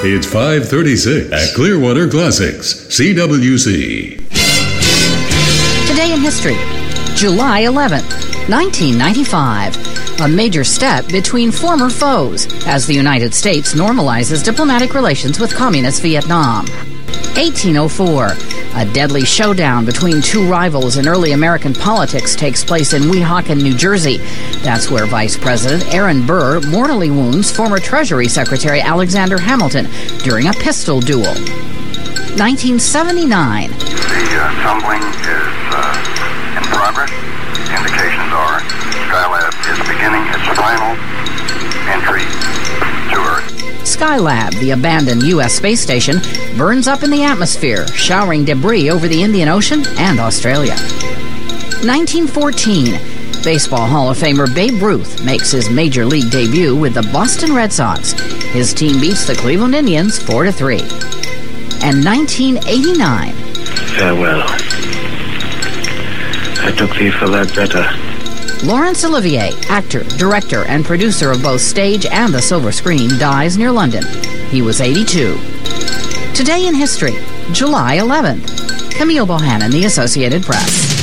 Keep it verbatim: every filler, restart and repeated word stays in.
It's five thirty-six at Clearwater Classics, C W C. Today in history, July eleventh, nineteen ninety-five. A major step between former foes as the United States normalizes diplomatic relations with communist Vietnam. eighteen oh four. A deadly showdown between two rivals in early American politics takes place in Weehawken, New Jersey. That's where Vice President Aaron Burr mortally wounds former Treasury Secretary Alexander Hamilton during a pistol duel. nineteen seventy-nine. The uh, tumbling is uh, in progress. Indications are Skylab is beginning its final entry to Earth. Skylab, the abandoned U S space station, burns up in the atmosphere, showering debris over the Indian Ocean and Australia. nineteen fourteen. Baseball Hall of Famer Babe Ruth makes his major league debut with the Boston Red Sox. His team beats the Cleveland Indians four to three. And nineteen eighty-nine. Farewell. I took thee for that better. Laurence Olivier, actor, director, and producer of both stage and the silver screen, dies near London. He was eighty-two. Today in history, July eleventh. Camille Bohannon, The Associated Press.